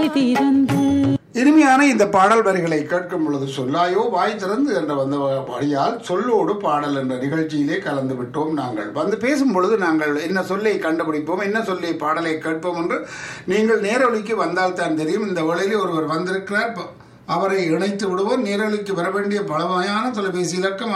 இனிமையான இந்த பாடல் வரிகளை கேட்கும் பொழுது சொல்லாயோ வாய் திறந்து என்ற வந்த வழியால் சொல்லோடு பாடல் என்ற நிகழ்ச்சியிலே கலந்து விட்டோம். நாங்கள் வந்து பேசும் பொழுது நாங்கள் என்ன சொல்லை கண்டுபிடிப்போம், என்ன சொல்லி பாடலை கேட்போம் என்று நீங்கள் நேரொலிக்கு வந்தால் தான் தெரியும். இந்த வேளையிலே ஒருவர் வந்திருக்கிறார், அவரை இணைத்து விடுவோம். நேரொலிக்கு வர வேண்டிய பலமையான தொலைபேசி இலக்கம்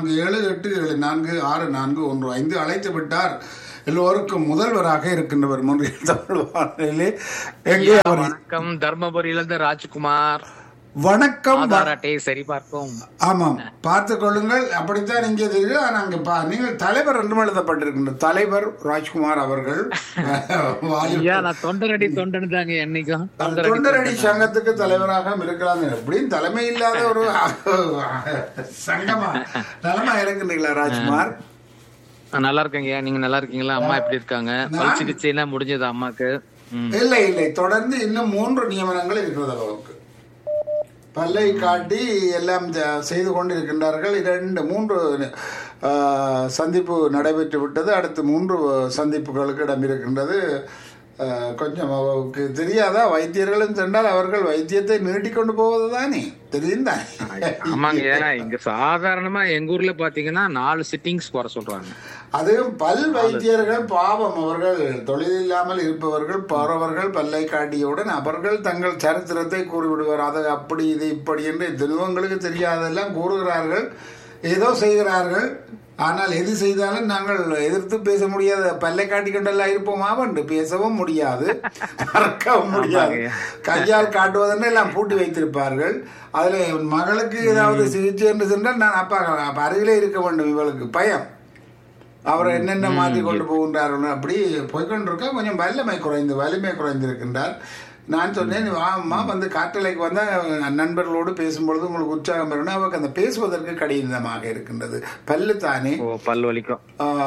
6478746415 அழைத்து விட்டார். எல்லோருக்கும் முதல்வராக இருக்கின்றவர் முன்னில் தமிழ் வானிலே. எங்கே அவர்? வணக்கம், தர்மபுரியிலிருந்து ராஜ்குமார். வணக்கம். சரி பார்ப்போம். ஆமாம், பார்த்து கொள்ளுங்கள். அப்படித்தான் இங்கே தெரியும். ஆனால் நீங்கள் தலைவர் என்றும் எழுதப்பட்டிருக்கின்ற தலைவர் ராஜ்குமார் அவர்கள். தொண்டரடி தாங்க என்னைக்கும் தொண்டரடி சங்கத்துக்கு தலைவராக இருக்கலாம். எப்படியும் தலைமை இல்லாத ஒரு சங்கமா தலைமா இருக்கின்றீங்களா ராஜ்குமார்? நல்லா இருக்கீங்க, நீங்க நல்லா இருக்கீங்களா? அம்மா எப்படி இருக்காங்க? பல் சிகிச்சை எல்லாம் முடிஞ்சது அம்மாக்கு? இல்லை இல்லை, தொடர்ந்து இன்னும் 3 நியமனங்கள் இருக்கிறது. அளவுக்கு பல்லை காட்டி எல்லாம் செய்து கொண்டிருக்கின்றார்கள். 2-3 சந்திப்பு நடைபெற்று விட்டது. அடுத்து 3 சந்திப்புகளுக்கு இடம் இருக்கின்றது. கொஞ்சம் அவருக்கு தெரியாதா? வைத்தியர்களும் சென்றால் அவர்கள் வைத்தியத்தை நீட்டிக்கொண்டு போவது தானே தெரியும் தான். ஆமாங்க, இங்க சாதாரணமா எங்க ஊர்ல பாத்தீங்கன்னா 4 சிட்டிங்ஸ் போற சொல்றாங்க. அதுவும் பல் வைத்தியர்கள் பாவம், அவர்கள் தொழில் இல்லாமல் இருப்பவர்கள் போறவர்கள் பல்லை காட்டியவுடன் அவர்கள் தங்கள் சரித்திரத்தை கூறிவிடுவார். அது அப்படி இது இப்படி என்று திருவங்களுக்கு தெரியாதெல்லாம் கூறுகிறார்கள், ஏதோ செய்கிறார்கள். ஆனால் எது செய்தாலும் நாங்கள் எதிர்த்து பேச முடியாத, பல்லை காட்டிக்கொண்டெல்லாம் இருப்போமா என்று பேசவும் முடியாது, மறக்கவும் முடியாது. கையால் காட்டுவதென்று எல்லாம் பூட்டி வைத்திருப்பார்கள். அதில் மகளுக்கு ஏதாவது சிகிச்சை என்று சென்றால் நான் அப்பா அருகிலே இருக்க வேண்டும். இவளுக்கு பயம், அவரை என்னென்ன மாற்றி கொண்டு போகின்றார்கள். அப்படி போய்கொண்டிருக்க கொஞ்சம் வலிமை குறைந்திருக்கின்றார். நான் சொன்னேன், வாமா வந்து காற்றலைக்கு வந்தால் நண்பர்களோடு பேசும்பொழுது உங்களுக்கு உற்சாகம் வரணும். அவருக்கு அந்த பேசுவதற்கு கடினமாக இருக்கின்றது. பல்லு தானே பல் வலிக்கும்.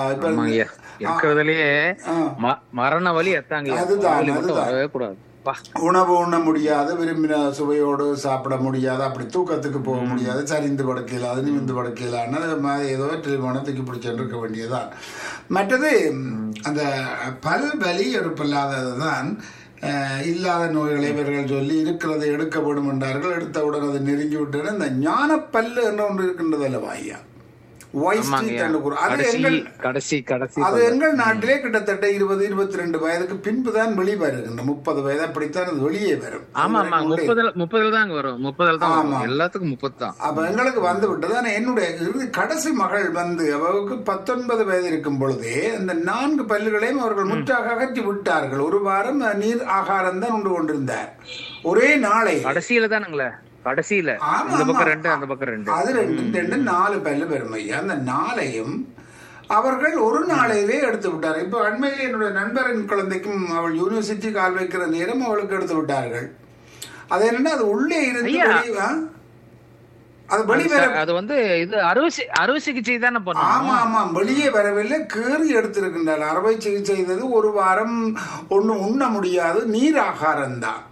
மரண வலி எத்தாங்க. அதுதான் உணவு உண்ண முடியாது, விரும்பின சுவையோடு சாப்பிட முடியாது, அப்படி தூக்கத்துக்கு போக முடியாது, சரிந்து படுக்கையில் அது நிமிந்து படுக்கையிலான ஏதோ மனத்துக்கு பிடிச்சிட்டு இருக்க வேண்டியதுதான். மற்றது அந்த பல் வலி எடுப்பில்லாததுதான். இல்லாத நோய்களை இவர்கள் சொல்லி இருக்கிறதை எடுக்க வேண்டும் என்றார்கள். எடுத்தவுடன் அதை நெருங்கி விட்டு இந்த ஞானப்பல்லு என்ற ஒன்று இருக்கின்றது அல்லவா ஐயா? அது எங்கள் நாட்டிலே கிட்டத்தட்ட 20-22 வயதுக்கு பின்புதான் வெளிவருகின்ற 30 வயது அப்படித்தான் அது வெளியே வரும். அப்ப எங்களுக்கு வந்து விட்டது. ஆனா என்னுடைய கடைசி மகள் வந்து அவருக்கு 19 வயது இருக்கும் பொழுதே இந்த 4 பல்லுகளையும் அவர்கள் முற்றாக அகற்றி விட்டார்கள். ஒரு வாரம் நீர் ஆகாரம் தான் உண்டு கொண்டிருந்தார். ஒரே நாளை கடைசியில தானுங்களே, கடைசியில இந்த பக்கம் 2 அந்த பக்கம் 2 அது 2 4 பல்லு பெருமையா. அந்த 4ஐயும் அவர்கள் ஒரு நாளையிலே எடுத்து விட்டார். இப்ப அண்மையிலே என்னுடைய நண்பரின் குழந்தைக்கும் அவள் யூனிவர்சிட்டி கால் வைக்கிற நேரம் அவளுக்கு எடுத்து விட்டார்கள். அது என்னன்னா அது உள்ளே இருந்து அது வெளியே அது வந்து இது அறுவை சிகிச்சை தானே பண்ணும். ஆமா ஆமா, வெளியே வரவில்லை, கீறி எடுத்திருக்கின்றார். அறுவை சிகிச்சை செய்தது ஒரு வாரம் ஒண்ணு உண்ண முடியாது, நீர் ஆகாரம் தான்.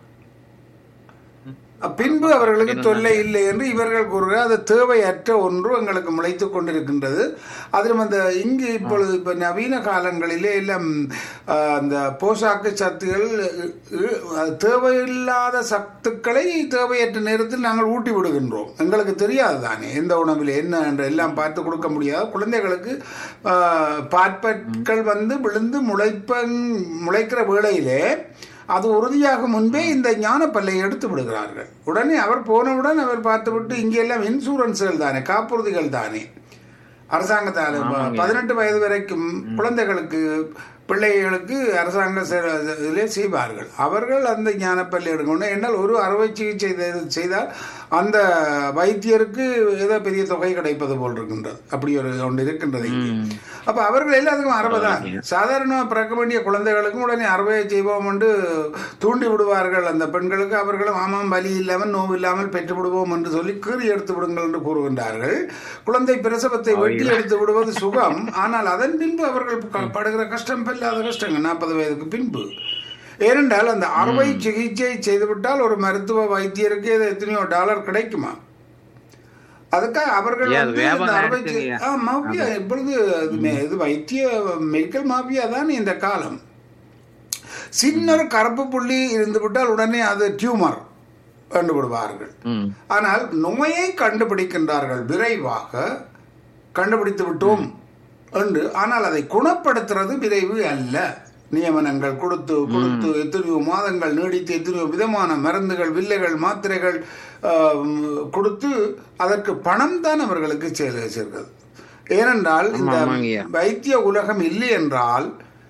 பின்பு அவர்களுக்கு தொல்லை இல்லை என்று இவர்கள் கூறுகிறார். அது தேவையற்ற ஒன்று எங்களுக்கு முளைத்துக் கொண்டிருக்கின்றது. அதிலும் அந்த இங்கு இப்பொழுது இப்ப நவீன காலங்களிலே எல்லாம் அந்த போஷாக்கு சத்துகள் தேவையில்லாத சத்துக்களை தேவையற்ற நேரத்தில் நாங்கள் ஊட்டி விடுகின்றோம். எங்களுக்கு தெரியாது தானே எந்த உணவில் என்ன என்று எல்லாம் பார்த்து கொடுக்க முடியாது. குழந்தைகளுக்கு பாற்பற்கள் வந்து விழுந்து முளைக்கிற வேளையிலே அது உறுதியாக முன்பே இந்த ஞான பல்லை எடுத்து விடுகிறார்கள். உடனே அவர் போனவுடன் அவர் பார்த்துவிட்டு இங்கெல்லாம் இன்சூரன்ஸ்கள் தானே, காப்புறுதிகள் தானே அரசாங்கத்தால் 18 வயது வரைக்கும் குழந்தைகளுக்கு பிள்ளைகளுக்கு அரசாங்க செய்வார்கள். அவர்கள் அந்த ஞானப்பள்ளி எடுக்கணும். என்னால் ஒரு அறுவை சிகிச்சை செய்தால் அந்த வைத்தியருக்கு ஏதோ பெரிய தொகை கிடைப்பது போல் இருக்கின்றது. அப்படி ஒரு ஒன்று இருக்கின்றது. அப்ப அவர்கள் எல்லாத்துக்கும் அறுவைதான். சாதாரணமாக பிறக்க வேண்டிய குழந்தைகளுக்கும் உடனே அறுவையை செய்வோம் என்று தூண்டி விடுவார்கள் அந்த பெண்களுக்கு. அவர்களும் ஆமாம், வலி இல்லாமல் நோவு இல்லாமல் பெற்று விடுவோம் என்று சொல்லி கீறி எடுத்து விடுங்கள் என்று கூறுகின்றார்கள். குழந்தை பிரசவத்தை வெட்டி எடுத்து விடுவது சுகம். ஆனால் அதன் பின்பு அவர்கள் படுகிற கஷ்டம் இல்லாத கஷ்டங்க 40 வயதுக்கு பின்பு. ஏனென்றால் அந்த அறுவை சிகிச்சை செய்துவிட்டால் ஒரு மருத்துவ வைத்தியருக்கு எத்தனையோ டாலர் கிடைக்குமா? அதுக்காக அவர்கள் மாஃபியா இப்பொழுது இது வைத்திய மெடிக்கல் மாஃபியா தான் இந்த காலம். சின்ன ஒரு கருப்பு புள்ளி இருந்து விட்டால் உடனே அது டியூமர் கண்டுபிடுவார்கள். ஆனால் நோயை கண்டுபிடிக்கின்றார்கள் விரைவாக, கண்டுபிடித்து விட்டோம் என்று. ஆனால் அதை குணப்படுத்துறது விரைவு அல்ல. நியமனங்கள் கொடுத்து கொடுத்து எத்தனையோ மாதங்கள் நீடித்து எத்தனையோ விதமான மருந்துகள், வில்லைகள், மாத்திரைகள் கொடுத்து அதற்கு பணம் தான் அவர்களுக்கு சேர்க்கிறது. ஏனென்றால் இந்த வைத்திய உலகம் இல்லை என்றால்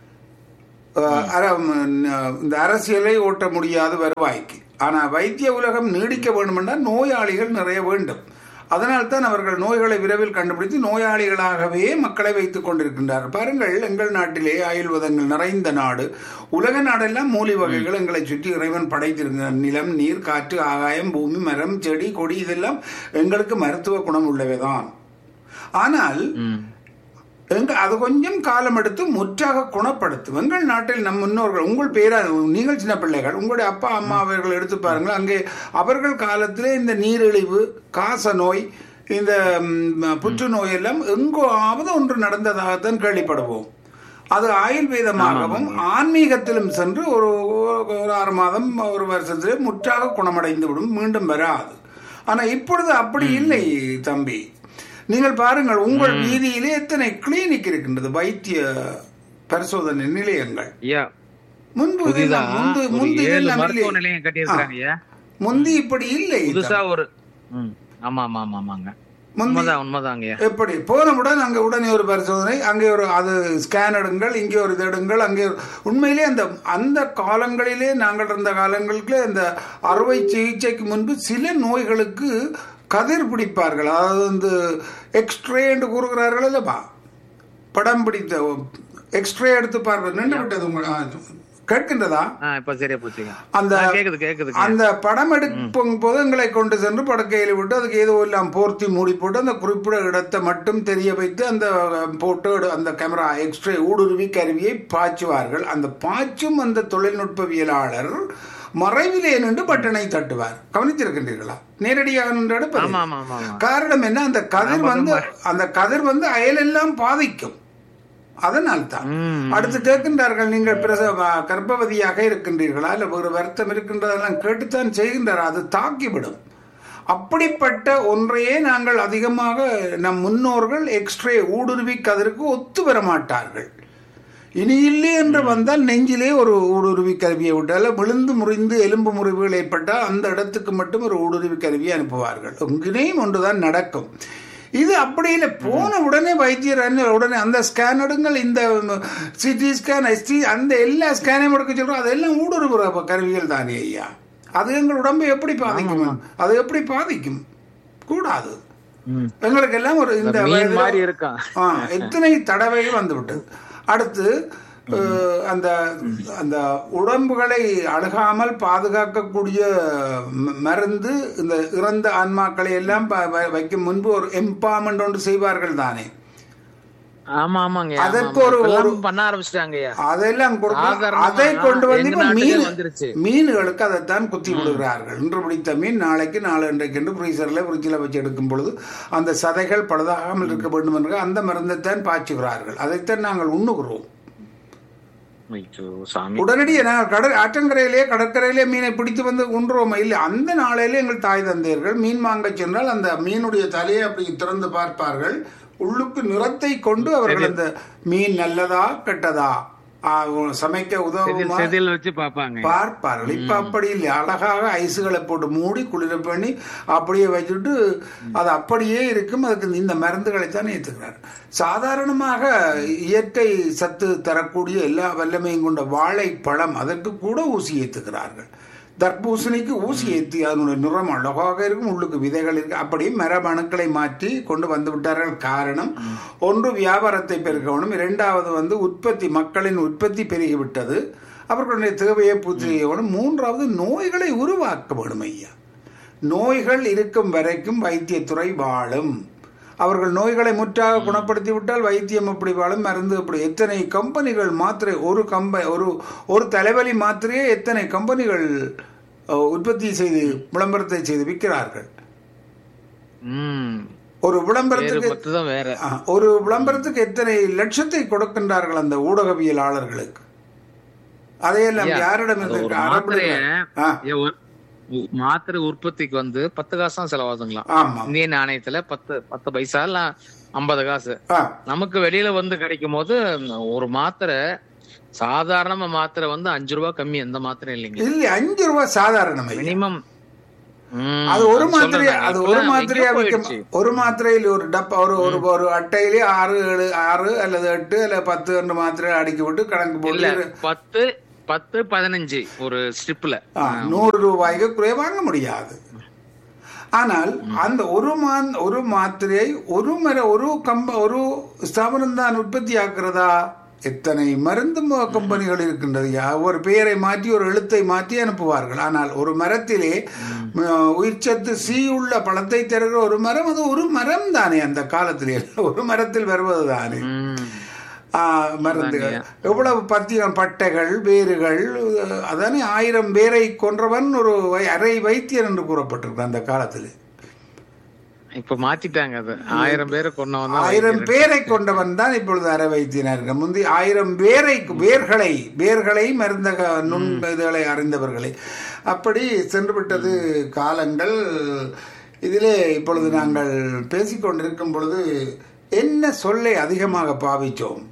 இந்த அரசியலை ஓட்ட முடியாது வருவாய்க்கு. ஆனால் வைத்திய உலகம் நீடிக்க வேண்டும் என்றால் நோயாளிகள் நிறைய வேண்டும். அதனால்தான் அவர்கள் நோய்களை விரைவில் கண்டுபிடித்து நோயாளிகளாகவே மக்களை வைத்துக் கொண்டிருக்கின்றார்கள். பாருங்கள், எங்கள் நாட்டிலே ஆயுர்வேதங்கள் நிறைந்த நாடு. உலக நாடெல்லாம் மூலி வகைகள் எங்களை சுற்றி இறைவன் படைத்திருக்கிற நிலம், நீர், காற்று, ஆகாயம், பூமி, மரம், செடி, கொடி இதெல்லாம் எங்களுக்கு மருத்துவ குணம் உள்ளவைதான். ஆனால் அது கொஞ்சம் காலம் எடுத்து முற்றாக குணப்படுத்தும். எங்கள் நாட்டில் நம் முன்னோர்கள், உங்கள் பேரா, நீங்கள் சின்ன பிள்ளைகள், உங்களுடைய அப்பா அம்மா அவர்கள் எடுத்து பாருங்கள். அங்கே அவர்கள் காலத்திலே இந்த நீரிழிவு, காச நோய், இந்த புற்றுநோய் எல்லாம் எங்கோவது ஒன்று நடந்ததாகத்தான் கேள்விப்படுவோம். அது ஆயுர்வேதமாகவும் ஆன்மீகத்திலும் சென்று ஒரு 6 மாதம் 1 வருஷத்திலே முற்றாக குணமடைந்து விடும், மீண்டும் வராது. ஆனால் இப்பொழுது அப்படி இல்லை தம்பி. நீங்கள் பாருங்கள், உங்கள் வீதியிலே எத்தனை கிளினிக் இருக்கின்றது, வைத்திய பரிசோதனை நிலையங்கள். முன்பு முந்தி இப்படி இல்லை. எப்படி போனவுடன் அங்கே உடனே ஒரு பரிசோதனை, அங்கே ஒரு அது ஸ்கேன் எடுங்கள், இங்கே ஒரு இது எடுங்கள், அங்கே உண்மையிலே அந்த காலங்களிலே நாங்கள் இருந்த காலங்களுக்கு அந்த அறுவை சிகிச்சைக்கு முன்பு சில நோய்களுக்கு கதிர் பிடிப்பார்கள். அதாவது வந்து எக்ஸ்ரே என்று கூறுகிறார்கள் இல்லப்பா, படம் பிடித்த எக்ஸ்ரே எடுத்து பார்ப்பது. நின்று விட்டது கேட்கின்றதா? அந்த படம் எடுக்கும் போது எங்களை கொண்டு சென்று படுக்கையில் விட்டு அதுக்கு ஏதோ எல்லாம் போர்த்தி மூடி போட்டு அந்த குறிப்பிட்ட இடத்தை மட்டும் தெரிய வைத்து அந்த போட்டோ அந்த கேமரா எக்ஸ்ரே ஊடுருவி கருவியை பாய்ச்சுவார்கள். அந்த பாய்ச்சும் அந்த தொழில்நுட்பவியலாளர் மறைவிலே நின்று பட்டனை தட்டுவார். கவனித்திருக்கின்றீர்களா? நேரடியாக நின்று எடுப்பது. காரணம் என்ன? அந்த கதிர் வந்து அயலெல்லாம் பாதிக்கும். அதனால்தான் அடுத்து கேட்கின்றார்கள், நீங்கள் கர்ப்பவதியாக இருக்கின்றீர்களா, இல்ல ஒரு வருத்தம் இருக்கின்றதெல்லாம் கேட்டுத்தான் செய்கின்றார். அது தாக்கிவிடும். அப்படிப்பட்ட ஒன்றையே நாங்கள் அதிகமாக நம் முன்னோர்கள் எக்ஸ்ரே ஊடுருவி கதிருக்கு ஒத்து வர மாட்டார்கள். இனி இல்லை என்று வந்தால் நெஞ்சிலே ஒரு ஊடுருவி கருவியை விட்டால், விழுந்து முறிந்து எலும்பு முறிவுகள் ஏற்பட்டால் அந்த இடத்துக்கு மட்டும் ஒரு ஊடுருவி கருவியை அனுப்புவார்கள். எங்கேயும் ஒன்றுதான் நடக்கும். இது அப்படி இல்லை. போன உடனே வைத்தியர் உடனே அந்த ஸ்கேன் எடுங்கள், இந்த சிடி ஸ்கேன், எஸ்டி, அந்த எல்லா ஸ்கேனையும் எடுக்க சொல்றோம். அதெல்லாம் ஊடுருவுற கருவிகள் தானே ஐயா. அது எங்கள் உடம்பை எப்படி பாதிக்கும்? அது எப்படி பாதிக்கும்? கூடாது. எங்களுக்கு எல்லாம் ஒரு இந்த எத்தனை தடவை வந்து விட்டது. அடுத்து அந்த அந்த உடம்புகளை அணுகாமல் பாதுகாக்கக்கூடிய மருந்து, இந்த இறந்த ஆன்மாக்களை எல்லாம் வைக்கும் முன்பு ஒரு எம்பவர்மெண்ட் ஒன்று செய்வார்கள் தானே. அதற்கு ஒரு பண்ண ஆரம்பிச்சிட்டாங்க. அதெல்லாம் அதை கொண்டு வந்து மீன்களுக்கு அதைத்தான் குத்தி விடுகிறார்கள். இன்று பிடித்த மீன் நாளைக்கு இன்றைக்கு என்று ஃப்ரீசர்ல ஃப்ரிட்ஜில் வச்சு எடுக்கும் பொழுது அந்த சதைகள் பழுதாகாமல் இருக்க வேண்டும் என்று அந்த மருந்தைத்தான் பாய்ச்சுகிறார்கள். அதைத்தான் நாங்கள் உண்ணுகிறோம். உடனடியே நாங்கள் ஆற்றங்கரையிலே கடற்கரையிலே மீனை பிடித்து வந்து உண்றோம் இல்லை. அந்த நாளையிலே எங்கள் தாய் தந்தையர்கள் மீன் வாங்க சென்றால் அந்த மீனுடைய தலையை அப்படி திறந்து பார்ப்பார்கள். உள்ளுக்கு நிறத்தை கொண்டு அவர்கள் அந்த மீன் நல்லதா கெட்டதா சமைக்க உதவும் வச்சு பார்ப்பார்கள். இப்ப அப்படி இல்லை. அழகாக ஐஸுகளை போட்டு மூடி குளிர பண்ணி அப்படியே வச்சுட்டு அது அப்படியே இருக்கும். அதுக்கு இந்த மருந்துகளை தான் ஏற்றுக்கிறார். சாதாரணமாக இயற்கை சத்து தரக்கூடிய எல்லா வல்லமையும் கொண்ட வாழைப்பழம், அதற்கு கூட ஊசி ஏற்றுக்கிறார்கள். தர்பூசணிக்கு ஊசி ஏற்றி அதனுடைய நிறம் அழகாக இருக்கும், உள்ளுக்கு விதைகள் இருக்கு. அப்படி மரபணுக்களை மாற்றி கொண்டு வந்து விட்டார்கள். காரணம் ஒன்று வியாபாரத்தை பெருக்கணும், இரண்டாவது வந்து உற்பத்தி, மக்களின் உற்பத்தி பெருகிவிட்டது, அவர்களுடைய தேவையை பூர்த்தி செய்ய வேணும், மூன்றாவது நோய்களை உருவாக்க வேணும் ஐயா. நோய்கள் இருக்கும் வரைக்கும் வைத்தியத்துறை வாழும். அவர்கள் நோய்களை முற்றாக குணப்படுத்தி விட்டால் வைத்தியம் எப்படி வாழும், மருந்து எப்படி. எத்தனை கம்பெனிகள் மாத்திரை, ஒரு தலைவலி மாத்திரையே எத்தனை கம்பெனிகள் உற்பத்தி செய்து விளம்பரத்தை செய்து விற்கிறார்கள். ஒரு விளம்பரத்துக்கு எத்தனை லட்சத்தை கொடுக்கின்றார்கள் அந்த ஊடகவியலாளர்களுக்கு. அதையெல்லாம் ஐயா, யாரிடம் அது ஒரு இருந்து மாத்திரைய ஆ, மாத்திரை உற்பத்திக்கு வந்து 10 காசு தான் செலவாகுங்களாம். ஆமா. இந்திய நாணயத்துல 10 பைசா இல்ல 50 காசு. ஆ, நமக்கு வெளியில வந்து கிடைக்கும் போது ஒரு மாத்திரை சாதாரண மாத்திரை வந்து 5 ரூபாய் கம்மி, எந்த மாத்திரை இல்லைங்க. இல்ல 5 ரூபாய் சாதாரணம் ஐயா. மினிமம். அது ஒரு மாத்திரையா, சொல்றேன், அது ஒரு இப்பெல்லாம் மாத்திரையா எங்கேயோ விற்கும். போயிடுச்சு. ஒரு மாத்திரையில் ஒரு டப்பா, ஒரு ஒரு ஒரு அட்டையிலே 6 அல்லது 8 அல்ல 10 என்ற மாத்திரை அடுக்கி விட்டு கணக்கு இல்ல போட்டு 10 15 ஒரு ஸ்ட்ரிப்ல 100 ரூபாய்க்கு குறைய வாங்க முடியாது. ஆனால் அந்த ஒரு மாத்திரையை ஒரு ஸ்தாபனம் தான் உற்பத்தி ஆக்குறதா? எத்தனை மருந்து கம்பெனிகள் இருக்கின்றது. ஒரு பெயரை மாற்றி ஒரு எழுத்தை மாற்றி அனுப்புவார்கள். ஆனால் ஒரு மரத்திலே உயிர்ச்சத்து சி உள்ள பழத்தை தருகிற ஒரு மரம், அது ஒரு மரம் தானே அந்த காலத்திலே, ஒரு மரத்தில் வருவது தானே மருந்துகள். எவ்வளவு பத்தியம், பட்டைகள், வேர்கள், அதானே 1000 பேரை கொன்றவன் ஒரு அரை வைத்தியர் என்று கூறப்பட்டிருக்கு அந்த காலத்தில். இப்ப மாத்திட்டாங்க அது. 1000 பேரை கொண்டவன் தான் 1000 பேரை கொண்டவன் தான் இப்பொழுது அரை வைத்தியனார்கள். முந்தி 1000 வேர்களை மருந்தக இதுகளை அறிந்தவர்களை அப்படி சென்று விட்டது காலங்கள். இதிலே இப்பொழுது நாங்கள் பேசிக்கொண்டிருக்கும் பொழுது என்ன சொல்லை அதிகமாக பாவிச்சோம்?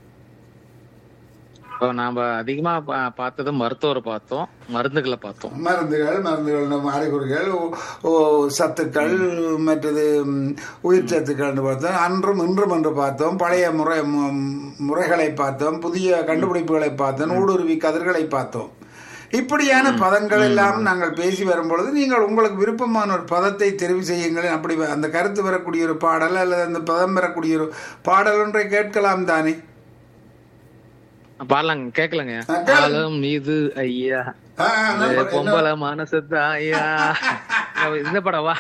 நாம அதிகமா பார்த்தது மருத்துவரை பார்த்தோம், மருந்துகளை பார்த்தோம். மருந்துகள் அறிகுறிகள், சத்துக்கள், மற்றது உயிர் சத்துக்கள் பார்த்தோம். அன்றும் இன்றும் என்று பார்த்தோம். பழைய முறைகளை பார்த்தோம், புதிய கண்டுபிடிப்புகளை பார்த்தோம், ஊடுருவி கதிர்களை பார்த்தோம். இப்படியான பதங்கள் எல்லாம் நாங்கள் பேசி வரும்பொழுது நீங்கள் உங்களுக்கு விருப்பமான ஒரு பதத்தை தெரிவு செய்யுங்கள். அப்படி அந்த கருத்து வரக்கூடிய ஒரு பாடல் அல்லது அந்த பதம் வரக்கூடிய ஒரு பாடல் ஒன்றை கேட்கலாம் தானே? பாடலாங்க, கேட்கலங்க. ஆலம் இது ஐயா, பொம்பளை மனசுதா ஐயா, இந்த படவா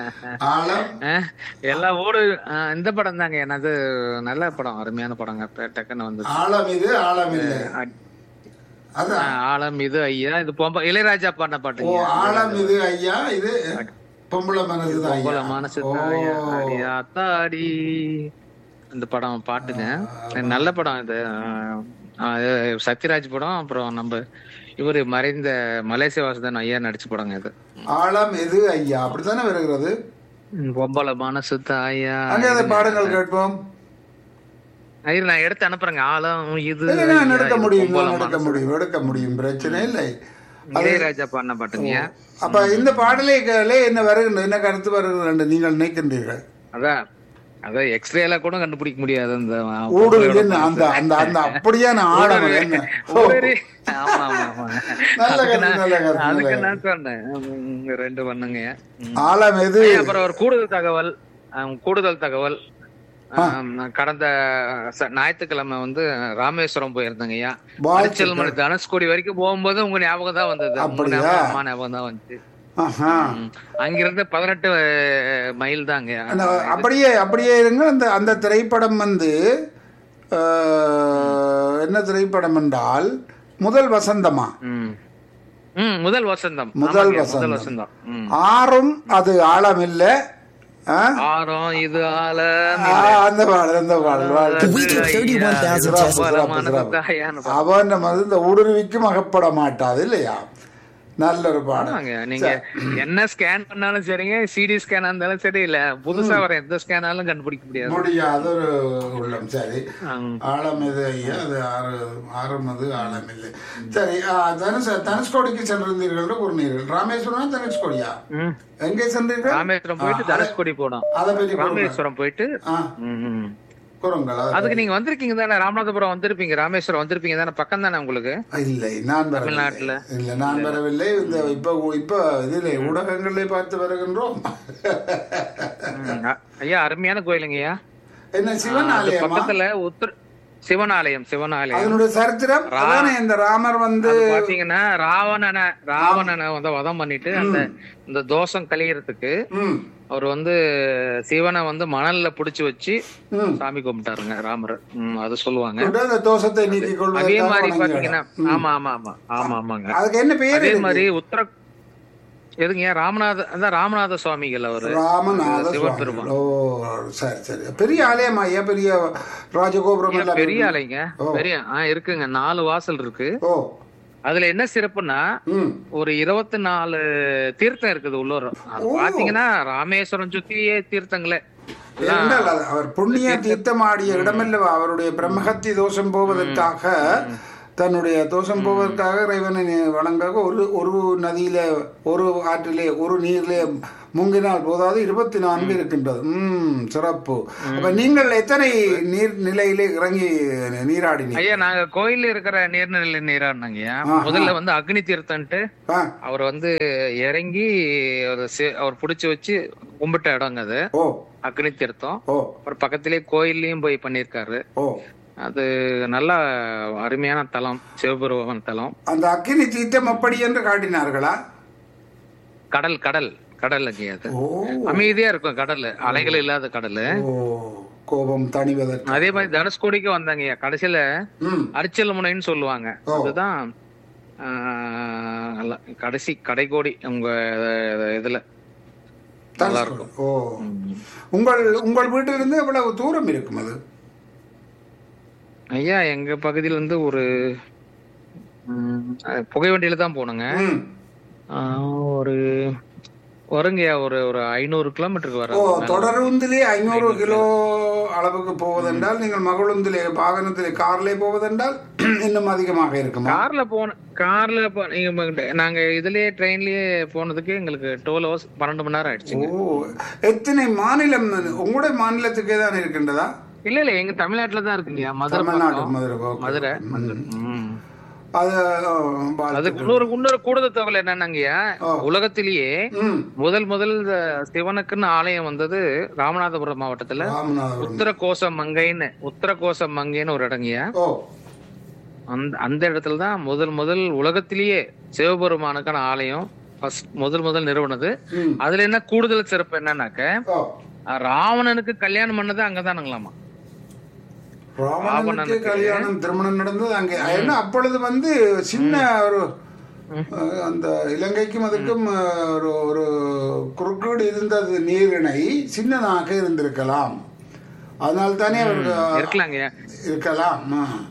எல்லாம் ஓடு, இந்த படம் தாங்க. என்னது நல்ல படம், அருமையான படங்க. டக்குன்னு வந்து ஆலம் இது ஐயா, இது இளையராஜா பாடின பாட்டு. ஆலம் இது ஐயா, இது பொம்பளை மனசுதா ஐயா தாடி, இந்த படம் பாட்டுங்க. நல்ல படம் இது. சத்யராஜ் படம். அப்புறம் நம்ம இவரு மறைந்த மலேசிய வாசுதன் ஐயா நடிச்ச படங்க இது. ஆழம் எது ஐயா, அப்படித்தானே வருகிறது. பொம்பளை மனசு தாயா, பாடங்கள் கேட்போம். நான் எடுத்து அனுப்புறேங்க. ஆழம் இது எடுக்க முடியும், பிரச்சனை இல்லை. இளையராஜா பாடின பாட்டுங்க. அப்ப இந்த பாடலே என்ன வருகின்ற, என்ன கருத்து வருகிறது நீங்கள் நினைக்கின்றீர்கள்? அதான் எக்ஸ்ரேல கூட கண்டுபிடிக்க முடியாது அந்த அப்படியான ஆழம். அதுக்கு நான் சொன்னேன் 2 பண்ணுங்க. ஆழம் எது? அப்புறம் ஒரு கூடுதல் தகவல் கடந்த ஞாயிற்றுக்கிழமை வந்து ராமேஸ்வரம் போயிருந்தேங்க ஐயா. மணி தனுஷ்கோடி வரைக்கும் போகும்போது உங்க ஞாபகம் தான் வந்தது, அம்மா ஞாபகம் தான் வந்துச்சு. அங்கிருந்து 18 மைல் தாங்க. அப்படியே இருங்க. அந்த திரைப்படம் வந்து என்ன திரைப்படம் என்றால் முதல் வசந்தமா? முதல் வசந்தம். ஆறும் அது ஆழம் இல்ல, ஆறும் இது ஆழம். அந்த பாடல் அவன் இந்த ஊடுருவிக்கும் அகப்பட மாட்டாது இல்லையா? நல்ல ஒரு பாடங்க. நீங்க என்ன ஸ்கேன் பண்ணாலும் சரிங்க, சிடி ஸ்கேன் இருந்தாலும் சரி, இல்ல புதுசா வர எந்த ஸ்கேனாலும் கண்டுபிடிக்க முடியாது ஒரு உள்ளம். சரி, ஆழம் இது ஐயா, அது ஆறும் அது ஆழம் இல்லை. சரி, தனுஷ்கோடிக்கு சென்றிருந்தீர்கள் கூறினீர்கள். ராமேஸ்வரம் தனுஷ்கோடியா? எங்கே சென்றீர்கள்? ராமேஸ்வரம் போயிட்டு தனுஷ்கோடி போனோம். ராமேஸ்வரம் போயிட்டு அதுக்கு நீங்க வந்திருக்கீங்க தானே? ராமநாதபுரம் வந்திருப்பீங்க, ராமேஸ்வரம் வந்திருப்பீங்க தானே? பக்கம் தானே உங்களுக்கு? இல்லை, நான் தமிழ்நாட்டுல இல்ல, நான் வரவில்லை. இந்த இப்ப இதுல ஊடகங்களே பார்த்து வருகின்றோம். ஐயா அருமையான கோயிலுங்கய்யா. என்ன சிவன் ஆலயம் பக்கத்துல சிவனாலயம். அதனுடைய சரித்திரம் இந்த ராமர் வந்து பாத்தீங்கன்னா ராவணனை வந்து வதம் பண்ணிட்டு அந்த தோஷம் கழியறதுக்கு அவர் வந்து சிவனை வந்து மணல்ல புடிச்சு வச்சு சாமி கும்பிட்டாருங்க ராமர். அது சொல்லுவாங்க. அதே மாதிரி பாத்தீங்கன்னா ஆமாங்க. அதே மாதிரி எதுங்க ராமநாத சுவாமிகள் அவரு சிவபெருமான். பெரிய ஆலயம் ஐயா, பெரிய ராஜகோபுரம், பெரிய ஆலயங்க. பெரிய இருக்குங்க, 4 வாசல் இருக்கு. அதுல என்ன சிறப்புன்னா ம். ஒரு 24 தீர்த்தம் இருக்குது உள்ளூர். பாத்தீங்கன்னா ராமேஸ்வரம் சுத்தியே தீர்த்தங்களே. ஏனென்றால் அவர் புண்ணிய தீர்த்தமாடிய இடமல்லவா, அவருடைய பிரம்மஹத்தி தோஷம் போவதற்காக, தன்னுடைய தோஷம் போவதற்காக இறைவனை வணங்க ஒரு ஒரு நதியில, ஒரு ஆற்றிலே, ஒரு நீரிலே முங்கினால் போதாது 24 இருக்கின்றது. சிறப்பு. அப்ப நீங்கள் எத்தனை நீர் நிலையிலே இறங்கி நீராடினீங்க? ஐயா நாங்க கோயில்ல இருக்கிற நீர்நிலை நீராடினாங்க. முதல்ல வந்து அக்னி தீர்த்தன்ட்டு அவர் வந்து இறங்கி அவர் புடிச்சு வச்சு கும்பிட்ட இடங்க அது. ஓ, அக்னி தீர்த்தம். அப்புறம் பக்கத்திலே கோயில்லயும் போய் பண்ணிருக்காரு. ஓ, அது நல்ல அருமையான தலம், சிவபெருமான் தலம். அந்த அக்னி தீர்த்தம் அப்படி என்று காட்டினார்களா? கடல் கடல் கடல் அங்கே அது அமைதியா இருக்கும். கடல், அலைகள் இல்லாத கடல். கோபம் தணிவதற்கு. அதே மாதிரி தனுஷ்கோடிக்கு வந்தாங்க கடைசியில அரிச்சல் முனைன்னு சொல்லுவாங்க. அதுதான் கடைசி கடைகோடி உங்க இதுல நல்லா இருக்கும். ஓ, உங்கள் வீட்டிலிருந்து எவ்வளவு தூரம் இருக்கும் அது? ஐயா எங்க பகுதியில இருந்து ஒரு புகை வண்டியில தான் போனுங்க. ஒரு வருங்கய்யா ஒரு 500 கிலோமீட்டருக்கு வர. தொடர்ந்திலே 500 கிலோ அளவுக்கு போவதென்றால், நீங்கள் மகளுந்திலே வாகனத்திலே கார்ல போவதென்றால் இன்னும் அதிகமாக இருக்கும். கார்ல நாங்க இதுலயே ட்ரெயின்லயே போனதுக்கு எங்களுக்கு 12 hours 12 மணி நேரம் ஆயிடுச்சு. எத்தனை மாநிலம் உங்களுடைய மாநிலத்துக்கே தான் இருக்கின்றதா? இல்ல எங்க தமிழ்நாட்டுல தான் இருக்குங்கய்யா. மதுரை. அதுக்கு இன்னொரு கூடுதல் தகவல் என்னன்னாங்கய்யா, உலகத்திலேயே முதல் சிவனுக்குன்னு ஆலயம் வந்தது ராமநாதபுரம் மாவட்டத்துல உத்தரகோச மங்கைன்னு ஒரு இடங்கய்யா. அந்த இடத்துலதான் முதல் உலகத்திலேயே சிவபெருமானுக்கான ஆலயம் முதல் நிறுவனது. அதுல என்ன கூடுதல் சிறப்பு என்னன்னாக்க, ராவணனுக்கு கல்யாணம் பண்ணது அங்கதானுங்களாமா. ராவணனுக்கு கல்யாணம் திருமணம் நடந்தது அங்கே. ஏன்னா அப்பொழுது வந்து சின்ன ஒரு அந்த இலங்கைக்கும் அதுக்கும் ஒரு குறுக்கீடு இருந்தது, நீரிணை சின்னதாக இருந்திருக்கலாம். அதனால தானே இருக்கலாம்.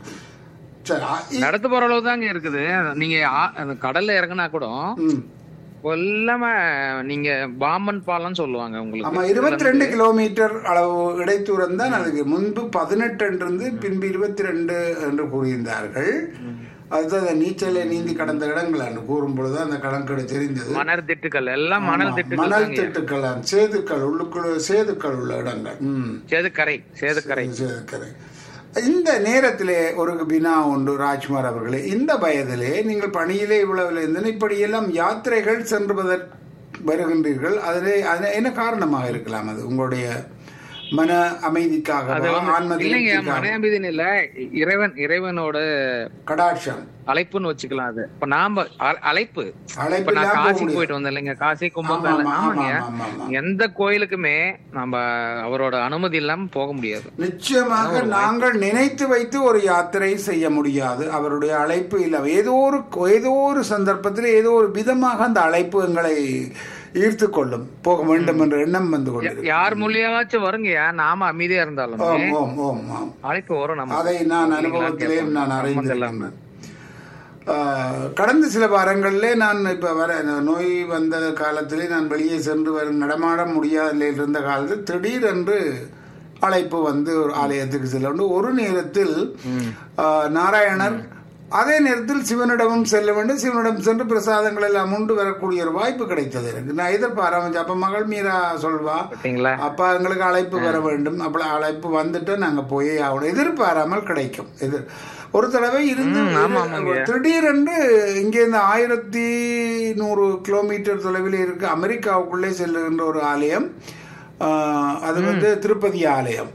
நடத்து போற அளவு தாங்க இருக்குது. நீங்க கடல்ல இறங்கினா கூட கொல்லாம நீங்க பாம்பன் பாலம் சொல்லுவாங்க உங்களுக்கு. 22 கிலோமீட்டர் அளவு இடைத்தூரம் தான். அதுக்கு முன்பு 18 இருந்து பின்பு 22 என்று கூறியிருந்தார்கள். அதுதான் நீச்சலை நீந்தி கடந்த இடங்கள் என்று கூறும் பொழுது அந்த கணக்கெடு தெரிந்தது. மணல் திட்டுக்கள் எல்லாம் மணல் திட்டுக்கள், சேதுக்கள், உள்ளுக்குள்ள சேதுக்கள் உள்ள இடங்கள். சேதுக்கரை. இந்த நேரத்திலே ஒரு வினா உண்டு ராஜ்குமார் அவர்களே. இந்த வயதிலே நீங்கள் பணியிலே இவ்வளவு இருந்தன, இப்படியெல்லாம் யாத்திரைகள் சென்று வருகின்றீர்கள். அதிலே என்ன காரணமாக இருக்கலாம்? அது உங்களுடைய மன அமைதிக்காக, மன அமைதி இல்ல, இறைவனோட கடாட்சம், அழைப்புன்னு வச்சுக்கலாம். அது இப்ப நாம அழைப்பு. நான் காசிக்கு போயிட்டு வந்தேன் இல்லைங்க, காசி கும்பமேளா. எந்த கோயிலுக்குமே நம்ம அவரோட அனுமதி இல்லாம போக முடியாது. நிச்சயமாக நாங்கள் நினைத்து வைத்து ஒரு யாத்திரை செய்ய முடியாது, அவருடைய அழைப்பு இல்ல. ஏதோ ஒரு சந்தர்ப்பத்தில் ஏதோ ஒரு விதமாக அந்த அழைப்பு எங்களை ஈர்த்து கொள்ளும், போக வேண்டும் என்ற எண்ணம் வந்து கொள்ளும். யார் மூலியமாச்சும் வருங்கயா, நாம அமைதியா இருந்தாலும் அழைப்பு வரும். அதை நான் அனுபவத்திலே நான் அறிந்திருக்கிறேன். கடந்த சில வாரங்களிலே நான் இப்ப நோய் வந்த காலத்திலே நான் வெளியே சென்று நடமாட முடியாத இருந்த காலத்தில் திடீரென்று அழைப்பு வந்து ஒரு ஆலயத்துக்கு செல்ல வேண்டும். ஒரு நேரத்தில் நாராயணர், அதே நேரத்தில் சிவனிடமும் செல்ல வேண்டும். சிவனிடம் சென்று பிரசாதங்கள் எல்லாம் உண்டு வரக்கூடிய ஒரு வாய்ப்பு கிடைத்தது எனக்கு. நான் எதிர்பாராம அப்ப மகள் மீரா சொல்வா, அப்பா எங்களுக்கு அழைப்பு வர வேண்டும், அப்ப அழைப்பு வந்துட்டு நாங்க போயே ஆகணும். எதிர்பாராமல் கிடைக்கும். ஒரு தடவை இருந்து திடீரென்று இங்கிருந்து 1100 கிலோமீட்டர் தொலைவில் இருக்க அமெரிக்காவுக்குள்ளே செல்லுகின்ற ஒரு ஆலயம், அது வந்து திருப்பதி ஆலயம்.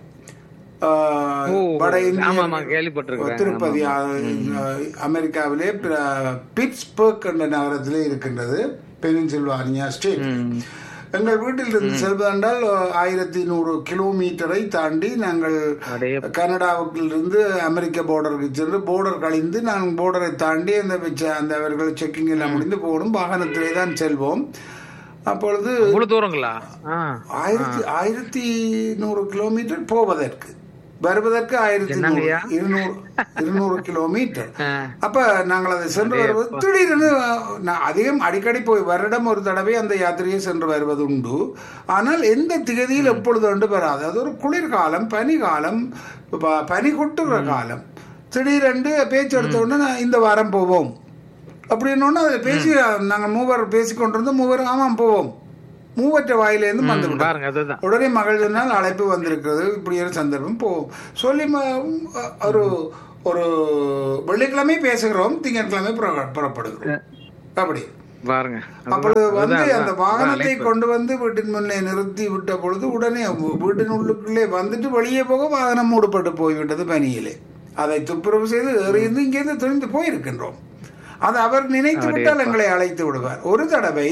வட இந்திய திருப்பதி அமெரிக்காவிலே பிட்ஸ்பர்க் என்ற நகரத்திலே இருக்கின்றது, பெனின்சில்வானியா ஸ்டேட். எங்கள் வீட்டில் இருந்து செல்வதென்றால் 1100 கிலோமீட்டரை தாண்டி நாங்கள் கனடாவிலிருந்து அமெரிக்க போர்டருக்கு சென்று போர்டர் கழிந்து நாங்கள் போர்டரை தாண்டி அந்த அவர்கள் செக்கிங் எல்லாம் முடிந்து போகணும். வாகனத்திலே தான் செல்வோம். அப்பொழுது தூரங்களா 1100 கிலோமீட்டர் போவதற்கு வருவதற்கு என்னங்கய்யா? 200 கிலோமீட்டர். அப்ப நாங்கள் அதை சென்று வருவது திடீரென்று அதிகம் அடிக்கடி போய் வருடம் ஒரு தடவை அந்த யாத்திரையை சென்று வருவது உண்டு. ஆனால் எந்த திகதியில் எப்பொழுது கொண்டு வராது. அது ஒரு குளிர்காலம், பனிகாலம், பனி கொட்டுகிற காலம். திடீரென்று பேச்சு எடுத்த உடனே இந்த வாரம் போவோம் அப்படின்னு அதில் பேசி நாங்கள் மூவர் பேசிக்கொண்டிருந்தோம். மூவர் ஆமாம் போவோம், மூவற்ற வாயிலேருந்து வந்து உடனே மகள் சொன்னால் அழைப்பு வந்திருக்கிறது, இப்படி ஒரு சந்தர்ப்பம் போவோம் சொல்லி ஒரு ஒரு வெள்ளிக்கிழமை பேசுகிறோம், திங்கட்கிழமை புறப்படுகிறோம். அப்படி பாருங்க. அப்பொழுது வந்து அந்த வாகனத்தை கொண்டு வந்து வீட்டின் முன்னே நிறுத்தி விட்ட பொழுது உடனே வீட்டின் உள்ளுக்குள்ளே வந்துட்டு வெளியே போக வாகனம் மூடப்பட்டு போய்விட்டது பனியிலே. அதை துப்புரவு செய்து எறிந்து இங்கேருந்து துணிந்து போயிருக்கின்றோம். அது அவர் நினைத்து விட்டால் எங்களை அழைத்து விடுவார். ஒரு தடவை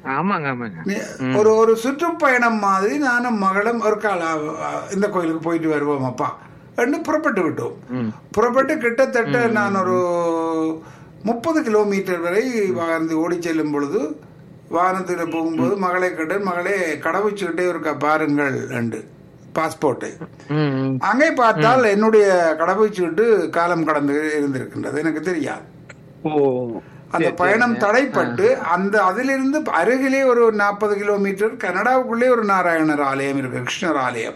ஒரு சுற்றுப்பயணம் மாதிரி நானும் மகளும் ஒரு கால இந்த கோயிலுக்கு போயிட்டு வருவோம் அப்பா என்று புறப்பட்டு விட்டோம். புறப்பட்டு கிட்டத்தட்ட நான் ஒரு 30 கிலோமீட்டர் வரை வாகனத்தை ஓடி செல்லும் பொழுது வாகனத்தில் போகும்போது மகளை கேட்டேன், மகளே கடவுச்சுக்கிட்டே இருக்க பாருங்கள் என்று பாஸ்போர்ட்டை. அங்கே பார்த்தால் என்னுடைய கடவுச்சீட்டு காலம் கடந்து இருந்திருக்கின்றது, எனக்கு தெரியாது. அந்த பயணம் தடைப்பட்டு அந்த அதிலிருந்து அருகிலே ஒரு 40 கிலோமீட்டர் கனடாவுக்குள்ளே ஒரு நாராயணர் ஆலயம் இருக்கு, கிருஷ்ணர் ஆலயம்.